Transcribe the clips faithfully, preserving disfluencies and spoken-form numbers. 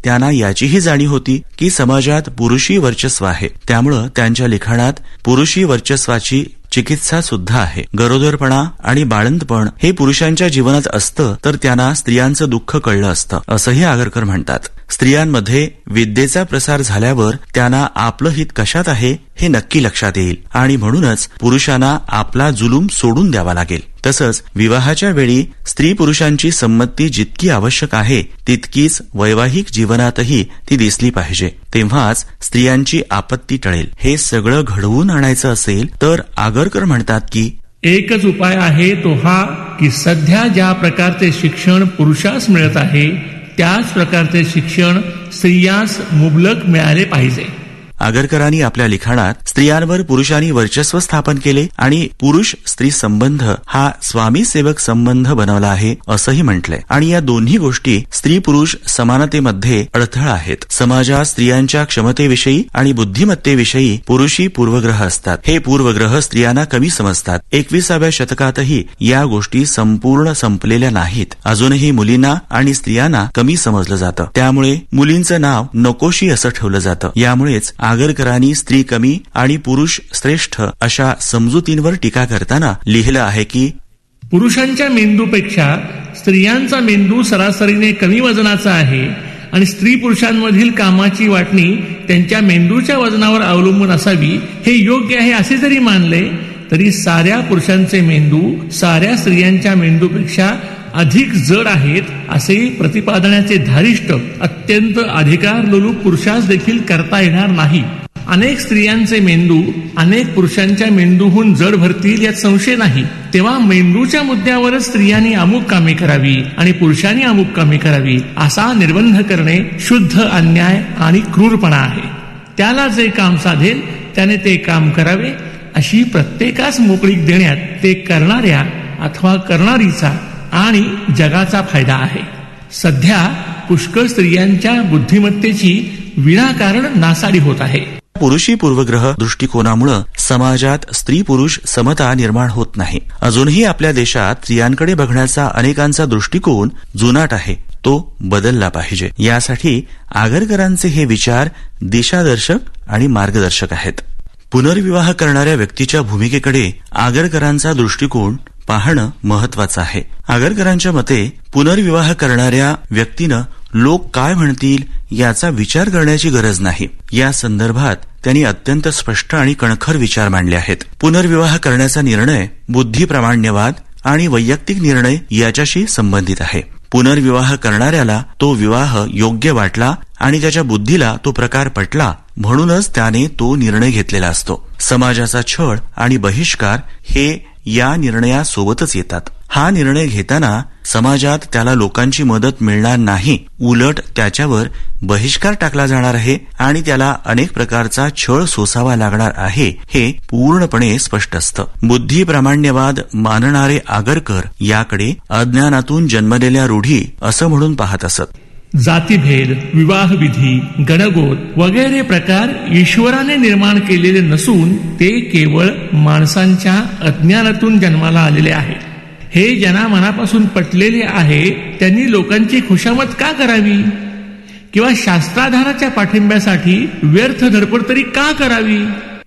त्यांना याचीही जाणीव होती की समाजात पुरुषी वर्चस्व आहे. त्यामुळं त्यांच्या लिखाणात पुरुषी वर्चस्वाची चिकित्सा सुद्धा आहे. गरोदरपणा आणि बाळंतपण हे पुरुषांच्या जीवनात असतं तर त्यांना स्त्रियांचं दुःख कळलं असतं, असंही आगरकर म्हणतात. स्त्रियांमध्ये विद्येचा प्रसार झाल्यावर त्यांना आपलं हित कशात आहे हे नक्की लक्षात येईल आणि म्हणूनच पुरुषांना आपला जुलूम सोडून द्यावा लागेल. तसंच विवाहाच्या वेळी स्त्री पुरुषांची संमती जितकी आवश्यक आहे तितकीच वैवाहिक जीवनातही ती दिसली पाहिजे. तेव्हाच स्त्रियांची आपत्ती टळेल. हे सगळं घडवून आणायचं असेल तर आगरकर म्हणतात की एकच उपाय आहे तो हा की सध्या ज्या प्रकारचे शिक्षण पुरुषास मिळत आहे त्याच प्रकारचे शिक्षण स्त्रियास मुबलक मिळाले पाहिजे. आगरकरांनी आपल्या लिखाणात स्त्रियांवर पुरुषांनी वर्चस्व स्थापन केले आणि पुरुष स्त्री संबंध हा स्वामी सेवक संबंध बनवला आहे असंही म्हटलंय. आणि या दोन्ही गोष्टी स्त्री पुरुष समानतेमध्ये अडथळा आहेत. समाजात स्त्रियांच्या क्षमतेविषयी आणि बुद्धिमत्तेविषयी पुरुषी पूर्वग्रह असतात. हे पूर्वग्रह स्त्रियांना कमी समजतात. एकविसाव्या शतकातही या गोष्टी संपूर्ण संपलेल्या नाहीत. अजूनही मुलींना आणि स्त्रियांना कमी समजलं जातं. त्यामुळे मुलींचं नाव नकोशी असं ठेवलं जातं. यामुळेच आगरकरांनी स्त्री कमी आणि पुरुष श्रेष्ठ अशा समजुतींवर टीका करताना लिहिलं आहे की पुरुषांच्या मेंदूपेक्षा स्त्रियांचा मेंदू सरासरीने कमी वजनाचा आहे आणि स्त्री पुरुषांमधील कामाची वाटणी त्यांच्या मेंदूच्या वजनावर अवलंबून असावी हे योग्य आहे असे जरी मानले तरी साऱ्या पुरुषांचे मेंदू साऱ्या स्त्रियांच्या मेंदूपेक्षा अधिक जड आहेत असे प्रतिपादनाचे धारिष्ट अत्यंत अधिकार लोलूप पुरुषास देखील करता येणार नाही. अनेक स्त्रियांचे मेंदू अनेक पुरुषांच्या मेंदूहून जड भरतील यात संशय नाही. तेव्हा मेंदूच्या मुद्द्यावरच स्त्रियांनी अमुक कामे करावी आणि पुरुषांनी अमुक कामे करावी असा निर्बंध करणे शुद्ध अन्याय आणि क्रूरपणा आहे. त्याला जे काम साधेल त्याने ते काम करावे अशी प्रत्येकास मोकळीक देण्यात ते करणाऱ्या अथवा करणारीचा आणि जगाचा फायदा आहे. सध्या पुष्कळ स्त्रियांच्या बुद्धिमत्तेची विनाकारण नासाडी होत आहे. पुरुषी पूर्वग्रह दृष्टिकोनामुळे समाजात स्त्री पुरुष समता निर्माण होत नाही. अजूनही आपल्या देशात स्त्रियांकडे बघण्याचा अनेकांचा दृष्टिकोन जुनाट आहे. तो बदलला पाहिजे. यासाठी आगरकरांचे हे विचार दिशादर्शक आणि मार्गदर्शक आहेत. पुनर्विवाह करणाऱ्या व्यक्तीच्या भूमिकेकडे आगरकरांचा दृष्टिकोन पाहणं महत्वाचं आहे. आगरकरांच्या मते पुनर्विवाह करणाऱ्या व्यक्तीनं लोक काय म्हणतील याचा विचार करण्याची गरज नाही. या संदर्भात त्यांनी अत्यंत स्पष्ट आणि कणखर विचार मांडले आहेत. पुनर्विवाह करण्याचा निर्णय बुद्धिप्रामाण्यवाद आणि वैयक्तिक निर्णय याच्याशी संबंधित आहे. पुनर्विवाह करणाऱ्याला तो विवाह योग्य वाटला आणि त्याच्या बुद्धीला तो प्रकार पटला म्हणूनच त्याने तो निर्णय घेतलेला असतो. समाजाचा छळ आणि बहिष्कार हे या निर्णयासोबतच येतात. हा निर्णय घेताना समाजात त्याला लोकांची मदत मिळणार नाही, उलट त्याच्यावर बहिष्कार टाकला जाणार आहे आणि त्याला अनेक प्रकारचा छळ सोसावा लागणार आहे हे पूर्णपणे स्पष्ट असतं. बुद्धिप्रामाण्यवाद मानणारे आगरकर याकडे अज्ञानातून जन्मलेल्या रूढी असं म्हणून पाहत असत. जातीभेद, विवाहविधी, गणगोत वगैरे प्रकार ईश्वराने निर्माण केलेले नसून ते केवळ माणसांच्या अज्ञानातून जन्माला आलेले आहे. हे ज्यांना मनापासून पटलेले आहे त्यांनी लोकांची खुशामत का करावी किंवा शास्त्राधाराच्या पाठिंब्यासाठी व्यर्थ धडपड तरी का करावी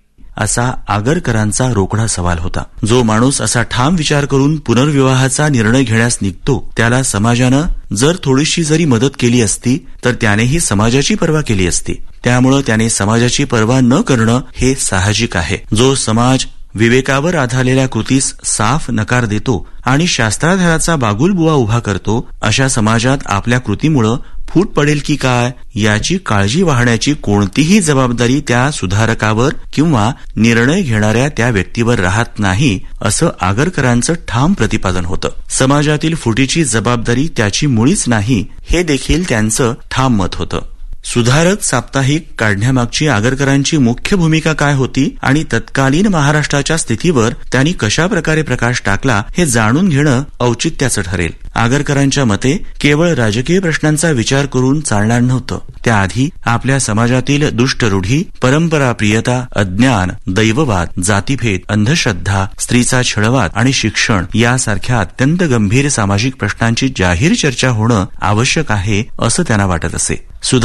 असा आगरकरांचा रोकडा सवाल होता. जो माणूस असा ठाम विचार करून पुनर्विवाहाचा निर्णय घेण्यास निघतो त्याला समाजानं जर थोडीशी जरी मदत केली असती तर त्यानेही समाजाची पर्वा केली असती. त्यामुळं त्याने समाजाची पर्वा न करणं हे साहजिक आहे. जो समाज विवेकावर आधारलेल्या कृतीस साफ नकार देतो आणि शास्त्राधाराचा बागुलबुवा उभा करतो अशा समाजात आपल्या कृतीमुळं फूट पडेल की काय याची काळजी वाहण्याची कोणतीही जबाबदारी त्या सुधारकावर किंवा निर्णय घेणाऱ्या त्या व्यक्तीवर राहत नाही असं आगरकरांचं ठाम प्रतिपादन होतं. समाजातील फुटीची जबाबदारी त्याची मुळीच नाही हे देखील त्यांचं ठाम मत होतं. सुधारक साप्ताहिक काढण्यामागची आगरकरांची मुख्य भूमिका काय होती आणि तत्कालीन महाराष्ट्राच्या स्थितीवर त्यांनी कशा प्रकारे प्रकाश टाकला हे जाणून घेणं औचित्याचं ठरेल. आगरकरांच्या मते केवळ राजकीय प्रश्नांचा विचार करून चालणार नव्हतं. त्याआधी आपल्या समाजातील दुष्ट रूढी, परंपरा प्रियता, अज्ञान, दैववाद, जातीभेद, अंधश्रद्धा, स्त्रीचा छळवाद आणि शिक्षण यासारख्या अत्यंत गंभीर सामाजिक प्रश्नांची जाहीर चर्चा होणं आवश्यक आहे असं त्यांना वाटत असे.